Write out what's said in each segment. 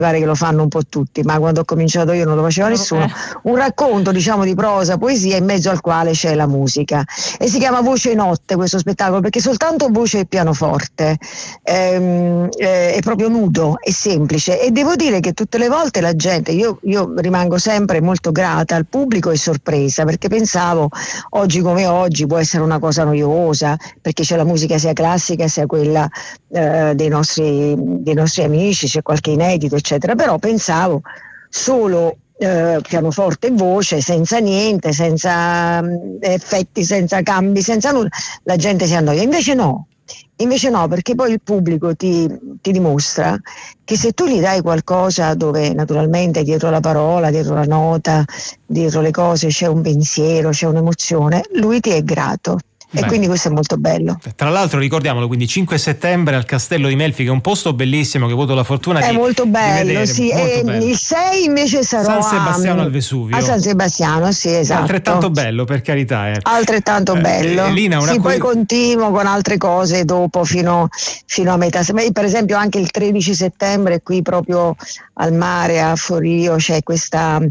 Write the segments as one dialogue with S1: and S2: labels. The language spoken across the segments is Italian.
S1: pare che lo fanno un po' tutti, ma quando ho cominciato io non lo faceva nessuno, un racconto diciamo di prosa, poesia, in mezzo al quale c'è la musica, e si chiama Voce Notte questo spettacolo, perché soltanto voce e pianoforte, è proprio nudo, è semplice, e devo dire che tutte le volte la gente, io rimango sempre molto grata al pubblico e sorpresa, perché pensavo oggi come oggi può essere una cosa noiosa, perché c'è la musica sia classica sia quella dei nostri amici, c'è qualche inedito eccetera, però pensavo solo pianoforte e voce, senza niente, senza effetti, senza cambi, senza nulla, la gente si annoia. Invece no, perché poi il pubblico ti dimostra che se tu gli dai qualcosa dove naturalmente dietro la parola, dietro la nota, dietro le cose c'è un pensiero, c'è un'emozione, lui ti è grato. E quindi questo è molto bello.
S2: Tra l'altro ricordiamolo, quindi 5 settembre al Castello di Melfi, che è un posto bellissimo che ho avuto la fortuna di vedere. È molto bello,
S1: sì. Molto bello. Il 6 invece sarò
S2: San Sebastiano al Vesuvio.
S1: A San Sebastiano, sì, esatto.
S2: Altrettanto bello, per carità.
S1: Altrettanto bello.
S2: Lina,
S1: sì, poi continuo con altre cose dopo fino a metà. Per esempio anche il 13 settembre qui proprio al mare a Forio c'è questo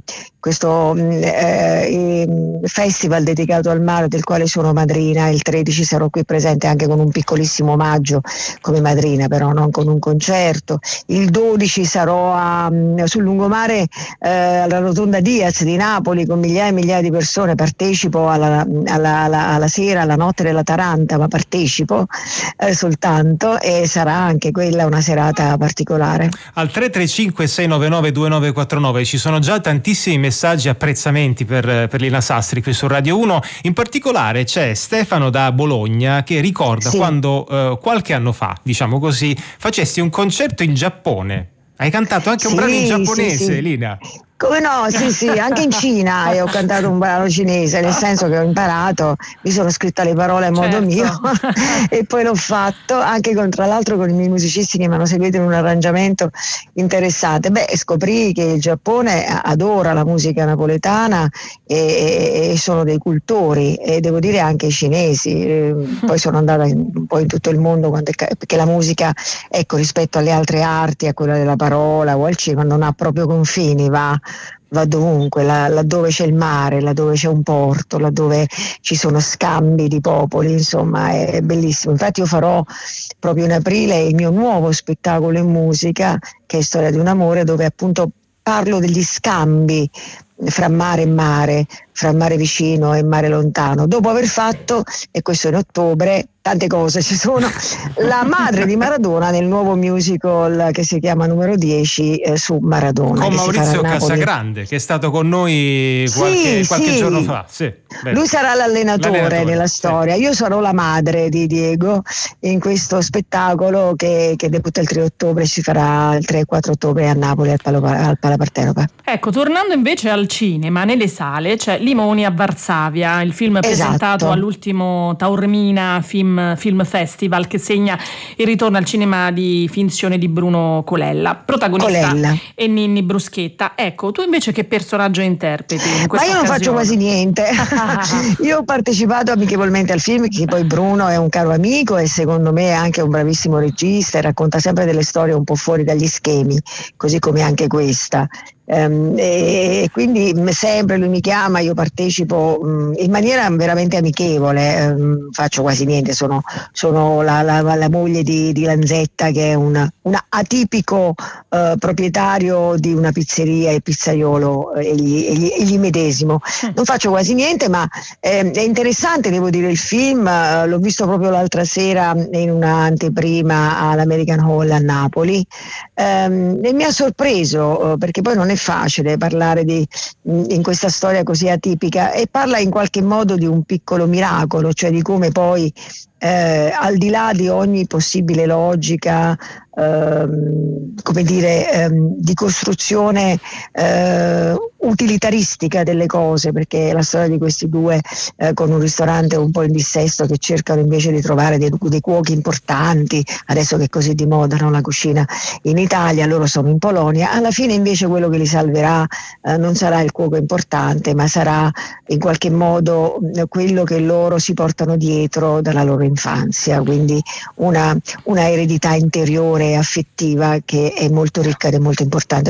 S1: festival dedicato al mare del quale sono madrina. Il 13 sarò qui presente anche con un piccolissimo omaggio come madrina, però non con un concerto. Il 12 sarò sul lungomare alla Rotonda Diaz di Napoli con migliaia e migliaia di persone. Partecipo alla sera, alla notte della Taranta, ma partecipo soltanto, e sarà anche quella una serata particolare.
S2: Al 335 699 2949 ci sono già tantissimi messaggi e apprezzamenti per Lina Sastri qui su Radio 1. In particolare c'è Stefano da Bologna che ricorda quando qualche anno fa, diciamo così, facesti un concerto in Giappone. Hai cantato anche un brano in giapponese, Lina.
S1: Come no, sì, anche in Cina ho cantato un brano cinese, nel senso che ho imparato, mi sono scritta le parole a modo mio e poi l'ho fatto anche tra l'altro con i miei musicisti che mi hanno seguito in un arrangiamento interessante. Scoprì che il Giappone adora la musica napoletana e sono dei cultori, e devo dire anche i cinesi. Poi sono andata un po' in tutto il mondo perché la musica, ecco, rispetto alle altre arti, a quella della parola o al cinema, non ha proprio confini, va dovunque, laddove c'è il mare, laddove c'è un porto, laddove ci sono scambi di popoli, insomma è bellissimo. Infatti io farò proprio in aprile il mio nuovo spettacolo in musica, che è Storia di un amore, dove appunto parlo degli scambi fra mare e mare, fra mare vicino e mare lontano, dopo aver fatto, e questo in ottobre, tante cose ci sono, la madre di Maradona nel nuovo musical che si chiama Numero 10 su Maradona.
S2: Con Maurizio Casagrande, che è stato con noi qualche giorno fa. Sì,
S1: lui sarà l'allenatore nella storia. Io sarò la madre di Diego in questo spettacolo che debutta il 3 ottobre, si farà il 3 e 4 ottobre a Napoli al Pala Partenope.
S3: Ecco, tornando invece al cinema, nelle sale c'è Limoni a Varsavia, il film presentato all'ultimo Taormina Film Festival, che segna il ritorno al cinema di finzione di Bruno Colella, protagonista e Ninni Bruschetta. Ecco, tu invece che personaggio interpreti in questa
S1: occasione? Ma io non faccio quasi niente. Io ho partecipato amichevolmente al film, che poi Bruno è un caro amico e secondo me è anche un bravissimo regista e racconta sempre delle storie un po' fuori dagli schemi, così come anche questa. E quindi sempre lui mi chiama, io partecipo in maniera veramente amichevole, faccio quasi niente, sono la moglie di Lanzetta, che è un atipico proprietario di una pizzeria e pizzaiolo egli medesimo. Non faccio quasi niente, ma è interessante, devo dire, il film. L'ho visto proprio l'altra sera in un'anteprima all'American Hall a Napoli, e mi ha sorpreso, perché poi non è facile parlare in questa storia così atipica, e parla in qualche modo di un piccolo miracolo, cioè di come poi al di là di ogni possibile logica, come dire, di costruzione utilitaristica delle cose, perché la storia di questi due con un ristorante un po' in dissesto, che cercano invece di trovare dei cuochi importanti, adesso che è così di moda, no, la cucina in Italia, loro sono in Polonia. Alla fine invece quello che li salverà non sarà il cuoco importante, ma sarà in qualche modo quello che loro si portano dietro dalla loro infanzia, quindi una eredità interiore e affettiva che è molto ricca ed è molto importante.